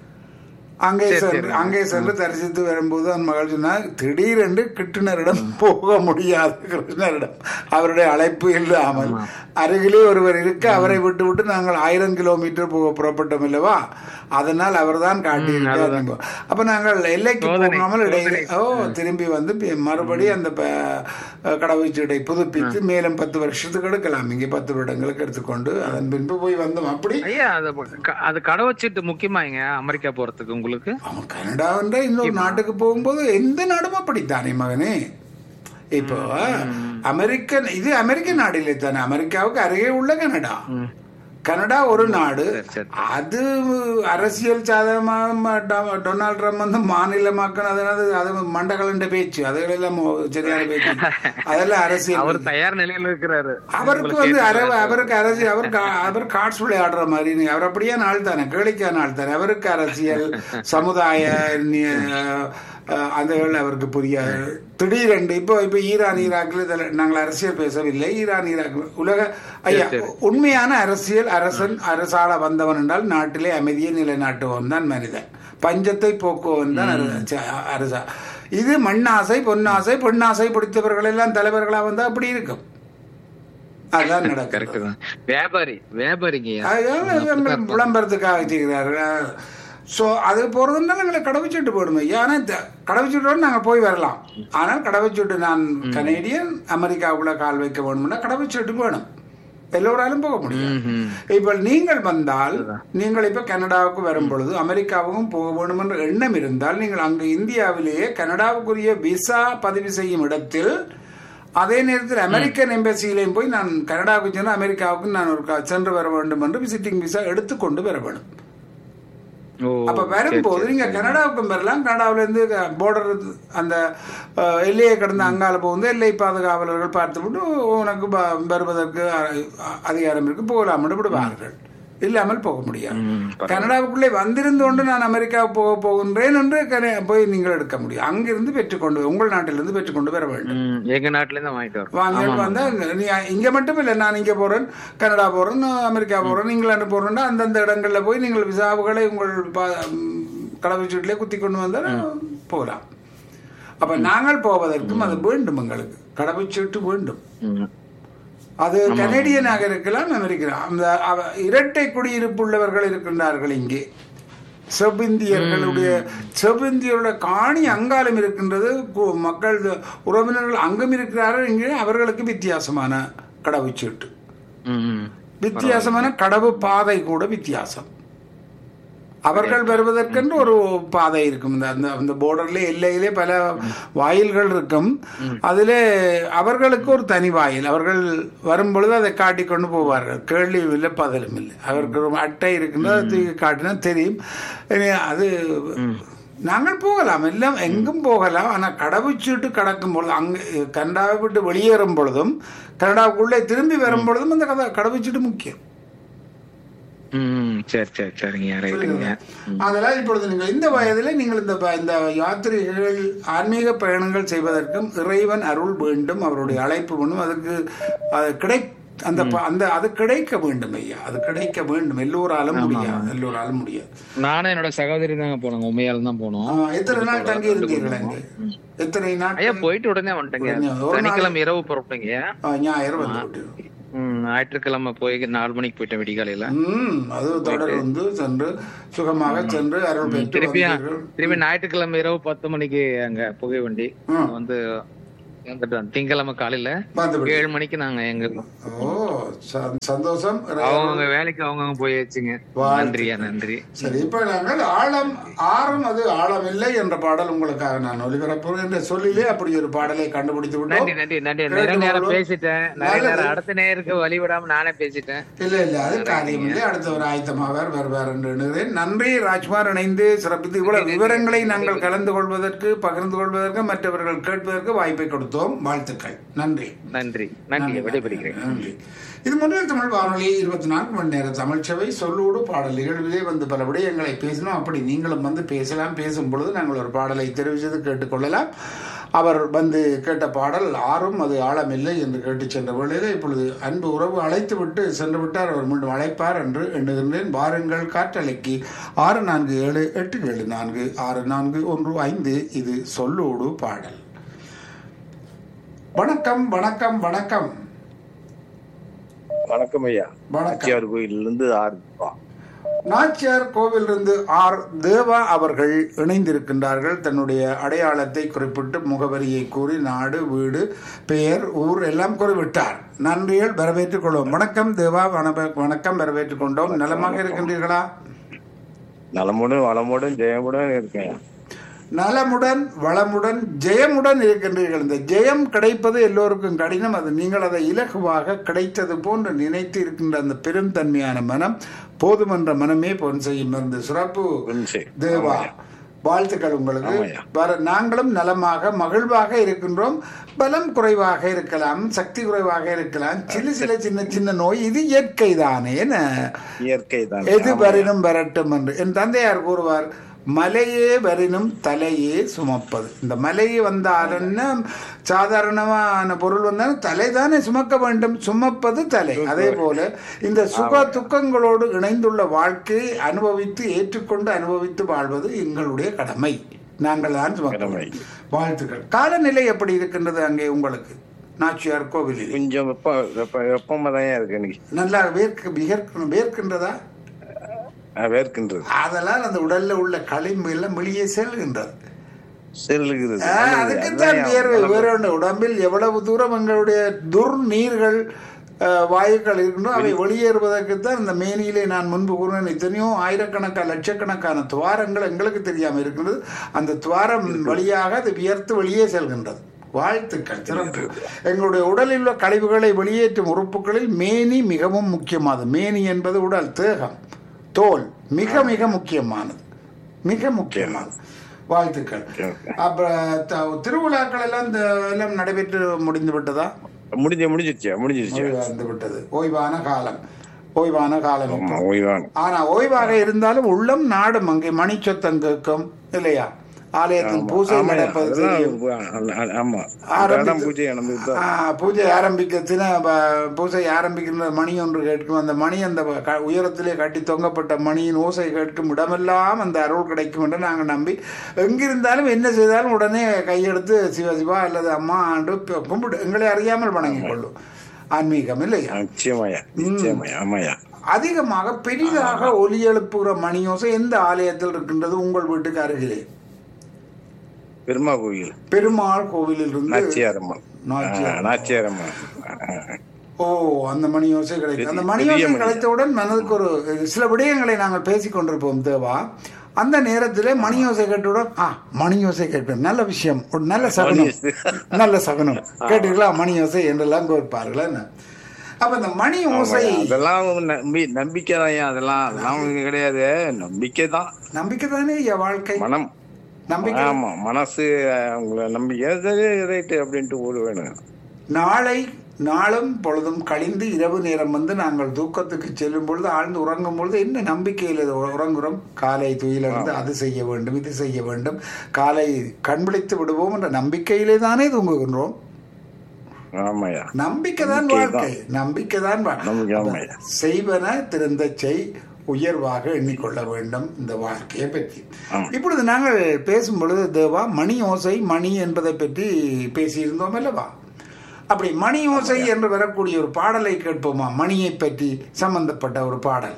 அங்கே சென்று தரிசித்து வரும்போது அந்த மகள் சொன்னார், திடீரென்று கிருஷ்ணரிடம் போக முடியாது, கிருஷ்ணரிடம் அவருடைய அழைப்பு இல்லாமல் அருகிலே ஒருவர் இருக்க அவரை விட்டு விட்டு நாங்கள் 1000 கிலோமீட்டர் புறப்பட்டோம் இல்லவா, அதனால் அவர் தான் காட்டியிருக்கார். அப்ப நாங்கள் எல்லைக்கு போகாமல் இடையிலே திரும்பி வந்து மறுபடியும் அந்த கடவுச்சீட்டை புதுப்பித்து மேலும் 10 வருஷத்துக்கு எடுக்கலாம், இங்கே 10 வருடங்களுக்கு எடுத்துக்கொண்டு அதன் பின்பு போய் வந்தோம். அப்படி அது கடவுச்சீட்டு முக்கியமாங்க அமெரிக்கா போறதுக்கு உங்களுக்கு. அவன் கனடா இன்னொரு நாட்டுக்கு போகும்போது எந்த நாடும் அப்படித்தானே மகனே. இப்போ அமெரிக்கன், இது அமெரிக்க நாடிலே தானே, அமெரிக்காவுக்கு அருகே உள்ள கனடா. கனடா ஒரு நாடு, அது அரசியல் சாதகமாக டொனால்ட் ட்ரம்ப் வந்து மாநிலமாக்கணும், அதனால அது மண்டகலண்ட பேச்சு, அதுகளெல்லாம் சரியான பேச்சு, அதெல்லாம் அரசியல். அவர் தயார் நிலையில் இருக்கிறாரு. அவருக்கு வந்து அவருக்கு அரசியல், அவர் கார்ட்ஸ் விளையாடுற மாதிரி, அவர் அப்படியே நாள் தானே, கேளிக்கான ஆள் தானே. அவருக்கு அரசியல், சமுதாய அதுகள் அவருக்கு புரிய. திடீரென்று இப்போ ஈரான் ஈராக்கில் நாங்கள் அரசியல் பேசவில்லை. ஈரான் ஈராக் உலக ஐயா உண்மையான அரசியல் அரசாள வந்தவன் என்றால் நாட்டிலே அமைதியை நிலைநாட்டுவன் தான் மனிதன், பஞ்சத்தை போக்குவன் தான் அரசா. இது மண்ணாசை பொன்னாசை பெண்ணாசை பிடித்தவர்கள் எல்லாம் தலைவர்களா வந்தா அப்படி இருக்கும். அதுதான் நடக்கும். விளம்பரத்துக்காக செய்கிறார்கள். ஸோ அது போகிறதுனால எங்களை கடவுச்சீட்டு போடுமே. ஏன்னா கடவுச்சீட்டோடு நாங்கள் போய் வரலாம். ஆனால் கடவுச்சீட்டு நான் கனேடியன் அமெரிக்காவுக்குள்ள கால் வைக்க வேணும்னா கடவுச்சீட்டு வேணும், எல்லோராலும் போக முடியும். இப்போ நீங்கள் வந்தால், நீங்கள் இப்போ கனடாவுக்கு வரும் பொழுது அமெரிக்காவுக்கும் போக வேண்டும் என்ற எண்ணம் இருந்தால் நீங்கள் அங்கு இந்தியாவிலேயே கனடாவுக்குரிய விசா பதிவு செய்யும் இடத்தில் அதே நேரத்தில் அமெரிக்கன் எம்பசியிலையும் போய் நான் கனடாவுக்கு சென்று அமெரிக்காவுக்கு நான் ஒரு சென்று வர வேண்டும் என்று விசிட்டிங் விசா எடுத்துக்கொண்டு வர வேண்டும். அப்ப வரும்போது நீங்க கனடாவுக்கும் வரலாம். கனடாவில இருந்து போர்டர் அந்த எல்லையை கடந்து அங்கால போகும்போது எல்லை பாதுகாவலர்கள் பார்த்துவிட்டு உனக்கு வருவதற்கு அதிகாரம் இருக்கு, போகலாம் விடுவார்கள், இல்லாமல் போக முடியாது. கனடாவுக்குள்ளே வந்திருந்து கொண்டு நான் அமெரிக்காவுக்கு போகின்றேன் என்று போய் நீங்கள் எடுக்க முடியும். அங்கிருந்து பெற்றுக்கொண்டு உங்கள் நாட்டிலிருந்து பெற்றுக்கொண்டு வர வேண்டும். எங்க நாட்டிலிருந்து வாங்கிட்டு வந்தா நீ இங்க மட்டும் இல்லை, நான் இங்க போறேன், கனடா போறேன், அமெரிக்கா போறேன், இங்கிலாந்து போறேன்னா அந்தந்த இடங்கள்ல போய் நீங்கள் விசாவுகளை உங்கள் கடவுச்சீட்டிலே குத்தி கொண்டு வந்தால் போகலாம். அப்ப நாங்கள் போவதற்கும் அது வேண்டும், எங்களுக்கு கடவுச்சீட்டு வேண்டும். அது கனேடியனாக இருக்கலாம், அமெரிக்கா. அந்த இரட்டை குடியிருப்பு உள்ளவர்கள் இருக்கின்றார்கள் இங்கே. செவ்விந்தியருடைய காணி அங்காலம் இருக்கின்றது, மக்கள் உறவினர்கள் அங்கும் இருக்கிறார்கள். இங்கே அவர்களுக்கு வித்தியாசமான கடவுச்சீட்டு, வித்தியாசமான கடவு பாதை கூட வித்தியாசம். அவர்கள் வருவதற்கென்று ஒரு பாதை இருக்கும். அந்த போர்டர்ல எல்லையிலே பல வாயில்கள் இருக்கும். அதிலே அவர்களுக்கு ஒரு தனி வாயில். அவர்கள் வரும்பொழுது அதை காட்டிக்கொண்டு போவார்கள். கேள்வியும் இல்லை, பதிலும் இல்லை. அவருக்கு ஒரு அட்டை இருக்கின்றது, காட்டினா தெரியும். அது நாங்கள் போகலாம், எல்லாம் எங்கும் போகலாம். ஆனால் கடவுச்சீட்டு கடக்கும் பொழுது, அங்கே கனடாவை விட்டு வெளியேறும் பொழுதும் கனடாவுக்குள்ளே திரும்பி வரும் பொழுதும் அந்த கடவுச்சீட்டு முக்கியம். சரி சரி சரிங்க, ரைட்டுங்க. அதெல்லாம் இப்பொழுது நீங்கள் இந்த வயதில் நீங்கள் இந்த யாத்திரைகள் ஆன்மீக பயணங்கள் செய்வதற்கும் இறைவன் அருள் வேண்டும், அவருடைய அழைப்பு வேண்டும். அதற்கு கிடை அந்த அந்த அது கிடைக்க வேண்டும் ஐயா, அது கிடைக்க வேண்டும். எல்லோராலும் முடியாது, எல்லோராலும் முடியாது. நானும் என்னோட சகோதரி தாங்க போனோம், உண்மையால தான் போனோம். எத்தனை நாள் தங்கி இருந்தீர்கள் அங்கே? எத்தனை நாள்? ஐயா போயிட்டு உடனே வந்துட்டேங்க. சனிக்கிழமை இரவு புறப்பட்டீங்க, ஞாயிறு வந்து ஞாயிற்றுக்கிழமை போய் 4 மணிக்கு போயிட்டேன் விடிகாலையில. அது தொடர் வந்து சென்று சுகமாக சென்று அருள் பெற்று திருப்பி ஞாயிற்றுக்கிழமை இரவு 10 மணிக்கு அங்க புகை வண்டி வந்து திங்கக்கிழமை காலையில 7 மணிக்கு நாங்க எங்க சந்தோஷம். அவங்க வேலைக்கு அவங்க போயாச்சுங்க. நன்றியா, நன்றி. சரி, இப்ப நாங்கள் ஆழம் ஆறும் அது ஆழம் இல்லை என்ற பாடல் உங்களுக்காக நான் ஒளிபரப்புறேன் என்று சொல்லிலே அப்படி ஒரு பாடலை கண்டுபிடித்து விட்டோம். நன்றி நன்றி நன்றி. நிறைய நேரம் பேசிட்டேன், நிறைய நேரம் அடுத்த நேருக்கு வழிவிடாம நானே பேசிட்டேன். இல்ல அது காரியம் இல்லை. அடுத்த ஒரு ஆயத்தமாவார் வருவார் என்று எண்ணுகிறேன். நன்றி ராஜ்குமார், இணைந்து சிறப்பித்து இவ்வளவு விவரங்களை நாங்கள் கலந்து கொள்வதற்கு, பகிர்ந்து கொள்வதற்கு, மற்றவர்கள் கேட்பதற்கு வாய்ப்பை கொடுத்தோம். வாழ்த்துக்கள். நன்றி நன்றி நன்றி. விடைபெறுகிறேன். நன்றி. இது முதல் தமிழ் வானொலி 24 மணி நேர தமிழ்ச்சவை சொல்லோடு பாடல் நிகழ்விலே வந்து பல விடயங்களை பேசணும். அப்படி நீங்களும் வந்து பேசலாம். பேசும் பொழுது நாங்கள் ஒரு பாடலை தெரிவித்தது கேட்டுக்கொள்ளலாம். அவர் வந்து கேட்ட பாடல் ஆறும் அது ஆழமில்லை என்று கேட்டு சென்ற வேளையில் இப்பொழுது அன்பு உறவு அழைத்து விட்டு சென்று விட்டார். அவர் மீண்டும் அழைப்பார் என்று எண்ணுகின்றேன். வாருங்கள் காற்றலைக்கு 647-874-6415. இது சொல்லோடு பாடல். வணக்கம் வணக்கம் வணக்கம். வணக்கம் ஐயா. நாச்சியார் கோயிலிருந்து நாச்சியார் கோவிலிருந்து தேவா அவர்கள் இணைந்திருக்கின்றார்கள். தன்னுடைய அடையாளத்தை குறிப்பிட்டு முகவரியை கூறி நாடு, வீடு, பெயர், ஊர் எல்லாம் கூறிவிட்டார். நன்றிகள், வரவேற்றுக் கொள்வோம். வணக்கம் தேவா. வணக்கம், வரவேற்றுக் கொண்டோம். நலமாக இருக்கின்றீர்களா? நலமுடன் வளமுடன் ஜெயமுடன் இருக்கேன். நலமுடன் வளமுடன் ஜெயமுடன் இருக்கின்றீர்கள். இந்த ஜெயம் கிடைப்பது எல்லோருக்கும் கடினம். அது நீங்கள் அதை இலகுவாக கிடைத்தது போன்று நினைத்து இருக்கின்ற அந்த பெருந்தன்மையான மனம், போதுமன்ற மனமே பொன் செய்யும் இருந்து சிறப்பு தேவா. வாழ்த்துக்கள் உங்களுக்கு. நாங்களும் நலமாக மகிழ்வாக இருக்கின்றோம். பலம் குறைவாக இருக்கலாம், சக்தி குறைவாக இருக்கலாம், சில சின்ன சின்ன நோய். இது இயற்கை தானே, எது வரினும் வரட்டும் என்று என் தந்தையார் கூறுவார். மலையே வரினும் தலையே சுமப்பது. இந்த மலையே வந்தாலுன்னா சாதாரணமான பொருள் வந்தாலும் தலைதானே சுமக்க வேண்டும், சுமப்பது தலை. அதே போல இந்த சுக துக்கங்களோடு இணைந்துள்ள வாழ்க்கையை அனுபவித்து ஏற்றுக்கொண்டு அனுபவித்து வாழ்வது எங்களுடைய கடமை. நாங்கள் தான் சுமக்க. வாழ்த்துக்கள். காலநிலை எப்படி இருக்கின்றது அங்கே உங்களுக்கு நாச்சியார் கோவிலில்? கொஞ்சம் வெப்பமா தான் இருக்கு. நல்லா வேர்க்கின்றதா? அதெல்லாம் அந்த உடல்ல உள்ள களிம்பு எல்லாம் வெளியே செல்கின்றது. அதுக்குத்தான் வேர்வை. வேற உடம்பில் எவ்வளவு தூரம் எங்களுடைய துர்நீர்கள் வாயுக்கள் இருக்கின்றோ அவை வெளியேறுவதற்குத்தான் இந்த மேனியிலே நான் முன்பு கூறினேன். எத்தனையோ ஆயிரக்கணக்கான லட்சக்கணக்கான துவாரங்கள் எங்களுக்கு தெரியாமல் இருக்கின்றது. அந்த துவாரம் வழியாக அது வியர்த்து வெளியே செல்கின்றது. வாழ்த்துக்கள், சிறப்பு. எங்களுடைய உடலில் உள்ள கழிவுகளை வெளியேற்றும் உறுப்புகளில் மேனி மிகவும் முக்கியமானது. மேனி என்பது உடல், தேகம், தோல் மிக மிக முக்கியமானது, மிக முக்கியமானது. வாழ்த்துக்கள். அப்புறம் திருவிழாக்கள் எல்லாம் நடைபெற்று முடிந்து விட்டதா? முடிஞ்சிருச்சு விட்டது. ஓய்வான காலம். ஆனா ஓய்வாக இருந்தாலும் உள்ளம் நாடும். அங்கே மணி சொத்தம் கேட்கும் இல்லையா? ஆலயத்தில் பூஜை நடப்பது பூஜை பூஜை ஆரம்பிக்கின்ற மணி ஒன்று கேட்கும். அந்த மணி அந்த உயரத்திலே கட்டி தொங்கப்பட்ட மணியின் ஓசை கேட்கும் இடமெல்லாம் அந்த அருள் கிடைக்கும் என்று நாங்கள் நம்பி எங்கிருந்தாலும் என்ன செய்தாலும் உடனே கையெடுத்து சிவசிவா அல்லது அம்மா ஆண்டு கும்பிடு எங்களை அறியாமல் வணங்கிக் கொள்ளும் ஆன்மீகம் இல்லையா? அதிகமாக பெரிதாக ஒலி எழுப்புகிற மணியோசை எந்த ஆலயத்தில் இருக்கின்றது உங்கள் வீட்டுக்கு அருகிலே? பெருமாள் கோவிலில் இருந்து ஓ, அந்த மணியோசை கிடைக்கும். அந்த மணியோசை கிடைத்தவுடன் மனதுக்கு ஒரு சில விடயங்களை நாங்கள் பேசிக் கொண்டிருப்போம் தேவா. அந்த நேரத்திலே மணியோசை கேட்டவுடன் மணியோசை கேட்பேன், நல்ல விஷயம், ஒரு நல்ல சகுனம், நல்ல சகுனம் கேட்டீர்களா மணியோசை என்றெல்லாம் கோர்ப்பார்கள். என்ன அப்ப இந்த மணி ஓசை அதெல்லாம் நம்பிக்கை தான். அதெல்லாம் கிடையாது, நம்பிக்கை தான். நம்பிக்கை தானே வாழ்க்கை, மனம், மனசு நம்பிக்கை அப்படின்ட்டு ஒரு வேணும். நாளும் பொழுதும் கழிந்து இரவு நேரம் வந்து நாங்கள் தூக்கத்துக்கு செல்லும் பொழுது ஆழ்ந்து உறங்கும் பொழுது என்ன நம்பிக்கையில் உறங்குறோம்? காலை துயிலிருந்து அது செய்ய வேண்டும், இது செய்ய வேண்டும், காலை கண்பிடித்து விடுவோம் என்ற நம்பிக்கையிலே தானே தூங்குகின்றோம். நம்பிக்கை தான் வாழ்க்கை, நம்பிக்கை தான் செய்வன திருந்த செய் உயர்வாக எண்ணிக்கொள்ள வேண்டும் இந்த வாழ்க்கையை பற்றி. இப்பொழுது நாங்கள் பேசும் பொழுது தேவா மணி ஓசை, மணி என்பதை பற்றி பேசியிருந்தோம் அல்லவா? அப்படி மணி ஓசை என்று வரக்கூடிய ஒரு பாடலை கேட்போமா? மணியை பற்றி சம்பந்தப்பட்ட ஒரு பாடல்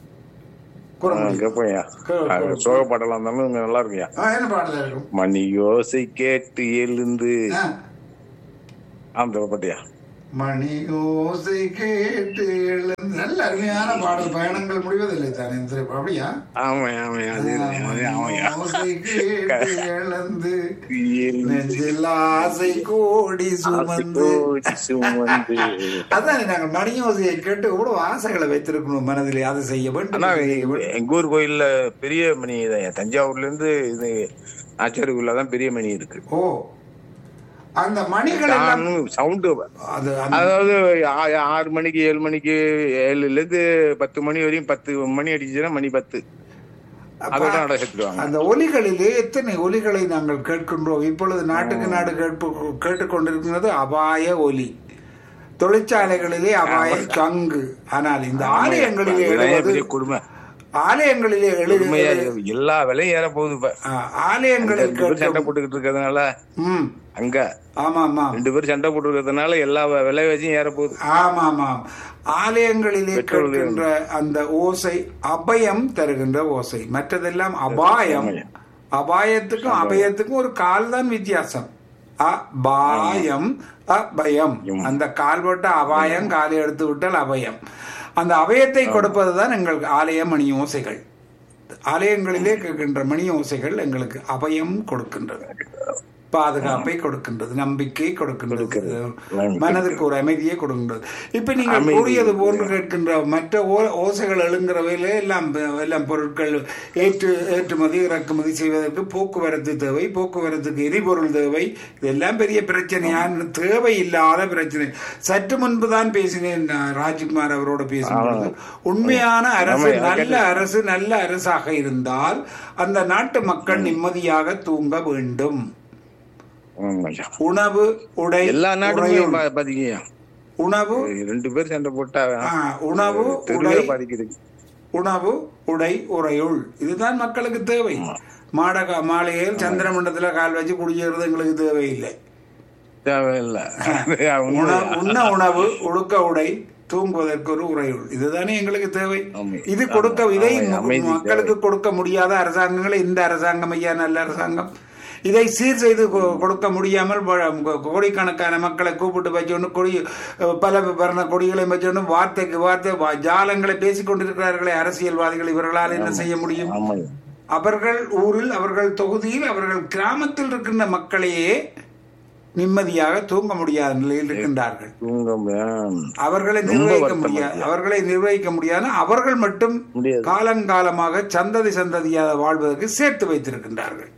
சோக பாடலாம் நல்லா இருக்குயா. என்ன பாடல் இருக்கும்? மணி யோசை கேட்டு எழுந்து அந்த பட்டியா மணி ஓசை கேட்டு எழுந்து. நல்ல அருமையான பாடல். பயணங்கள் முடிவதில்லை தானே அப்படியா? ஓசை கேட்டு எழுந்து நெஞ்சில் ஆசை கோடி சுமந்து. அதான் நாங்கள் மணி ஓசையை கேட்டு எவ்வளவு ஆசைகளை வைத்திருக்கணும் மனதிலே. அதை செய்ய வேண்டும். எங்க ஊர் கோயில்ல பெரிய மணி தஞ்சாவூர்ல இருந்து இது ஆச்சாரியக்குள்ளதான் பெரிய மணி இருக்கு. ஓ, அந்த மணிகள் சவுண்டு அதாவது 6 மணிக்கு 7 மணிக்கு 7ல இருந்து 10 மணி வரையும் 10 மணி அடிச்சுன்னா மணி 10 அதோட நடத்திடுவாங்க. அந்த ஒலிகளிலே எத்தனை ஒலிகளை நாங்கள் கேட்கின்றோம். இப்பொழுது நாட்டுக்கு நாடு கேட்டுக்கொண்டிருக்கிறது அபாய ஒலி. தொழிற்சாலைகளிலே அபாய சங்கு. ஆனால் இந்த ஆலயங்களிலே கொடுமை, ஆலயங்களிலே எல்லா விலையும் ஏற போகுது. இப்ப ஆலயங்களில் சண்டை போட்டுக்கிட்டு இருக்கிறதுனால அங்க 2 பேரும் சண்டை போட்டு இருக்கிறதுனால எல்லா விலை வச்சும் ஏற போகுது. ஆமா ஆமா. ஆலயங்களிலே கேட்கின்ற அந்த ஓசை அபயம் தருகின்ற ஓசை. மற்றதெல்லாம் அபாயம். அபாயத்துக்கும் அபயத்துக்கும் ஒரு கால் தான் வித்தியாசம். அபாயம் அபயம். அந்த கால் போட்ட அபாயம், காலை எடுத்து விட்டால் அபயம். அந்த அபயத்தை கொடுப்பதுதான் எங்கள் ஆலய மணி ஓசைகள். ஆலயங்களிலே கேட்கின்ற மணி ஓசைகள் எங்களுக்கு அபயம் கொடுக்கின்றது, பாதுகாப்பை கொடுக்கின்றது, நம்பிக்கை கொடுக்கின்றது, மனதுக்கு ஒரு அமைதியை கொடுக்கின்றது. இப்ப நீங்கள் கூறியது போன்று கேட்கின்ற மற்ற ஓசைகள் எழுங்கிறவையில எல்லாம் பொருட்கள் ஏற்றுமதி இறக்குமதி செய்வதற்கு போக்குவரத்து தேவை, போக்குவரத்துக்கு எரிபொருள் தேவை. இதெல்லாம் பெரிய பிரச்சனையான தேவை இல்லாத பிரச்சனை. சற்று முன்புதான் பேசினேன் ராஜ்குமார் அவரோட பேசும்போது, உண்மையான அரசு நல்ல அரசாக இருந்தால் அந்த நாட்டு மக்கள் நிம்மதியாக தூங்க வேண்டும். உணவு உடை எல்லா நாட்டுக்கும் உணவு 2 பேர் சண்டை போட்டா உணவு உடை உறையுள் இதுதான் மக்களுக்கு தேவை. மாளிகையில் சந்திரமண்டலத்துல கால் வச்சு குடிக்கிறது எங்களுக்கு தேவையில்லை. உணவு உடுக்க உடை தூங்குவதற்கு ஒரு உறையுள் இதுதானே எங்களுக்கு தேவை. இது இதை மக்களுக்கு கொடுக்க முடியாத அரசாங்கங்களை இந்த அரசாங்கம் ஐயா நல்ல அரசாங்கம். இதை சீர் செய்து கொடுக்க முடியாமல் கோடிக்கணக்கான மக்களை கூப்பிட்டு வச்சோன்னு பல வர்ண கொடிகளை வச்சோன்னு வார்த்தைக்கு வார்த்தை ஜாலங்களை பேசிக் கொண்டிருக்கிறார்களே அரசியல்வாதிகள். இவர்களால் என்ன செய்ய முடியும்? அவர்கள் ஊரில், அவர்கள் தொகுதியில், அவர்கள் கிராமத்தில் இருக்கின்ற மக்களையே நிம்மதியாக தூங்க முடியாத நிலையில் இருக்கின்றார்கள். அவர்களை நிர்வகிக்க முடியாது. அவர்கள் மட்டும் காலங்காலமாக சந்ததியாக வாழ்வதற்கு சேர்த்து வைத்திருக்கின்றார்கள்.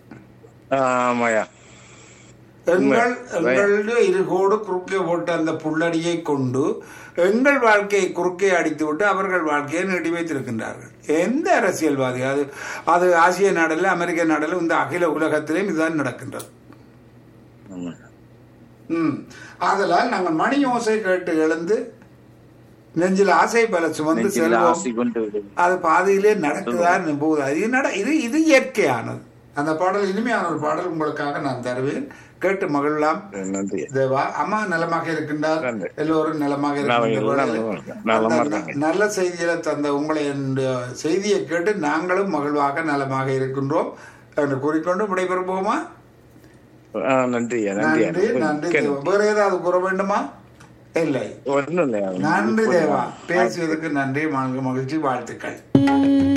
எங்களுடைய இருகோடு குறுக்கே போட்ட அந்த புள்ளடியை கொண்டு எங்கள் வாழ்க்கையை குறுக்கே அடித்து விட்டு அவர்கள் வாழ்க்கையை நீட்டி வைத்திருக்கின்றார்கள். எந்த அரசியல்வாதி அது ஆசிய நாடுல, அமெரிக்க நாடுல, இந்த அகில உலகத்திலேயும் இதுதான் நடக்கின்றது. ஆதலால் நாங்கள் மணி ஓசை கேட்டு எழுந்து நெஞ்சில் ஆசை பல சுமந்து செல்வோம். அது பாதையிலே நடக்குதான் போகுது. இது இயற்கையானது. அந்த பாடல் இனிமையான ஒரு பாடல் உங்களுக்காக நான் தருவேன், கேட்டு மகிழலாம். தேவா அம்மா நலமாக இருக்கின்றார், எல்லோரும் நலமாக இருக்கின்றார். நல்ல செய்தியில தந்த உங்களை செய்தியை கேட்டு நாங்களும் மகிழ்வாக நலமாக இருக்கின்றோம் என்று கூறிக்கொண்டு விடைபெறுவோமா? நன்றி. வேற ஏதாவது கூற வேண்டுமா? இல்லை. நன்றி தேவா, பேசுவதற்கு நன்றி. மகிழ்ச்சி, வாழ்த்துக்கள்.